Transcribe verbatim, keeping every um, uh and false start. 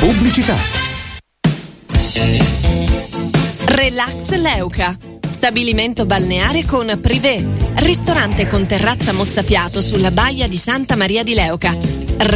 Pubblicità. Relax Leuca. Stabilimento balneare con privé. Ristorante con terrazza mozzafiato sulla baia di Santa Maria di Leuca.